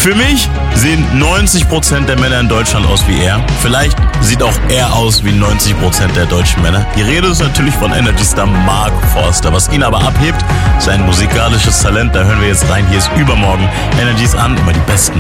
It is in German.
Für mich sehen 90% der Männer in Deutschland aus wie er. Vielleicht sieht auch er aus wie 90% der deutschen Männer. Die Rede ist natürlich von Energy Star Mark Forster. Was ihn aber abhebt, sein musikalisches Talent. Da hören wir jetzt rein. Hier ist Übermorgen. Energy ist an, immer die besten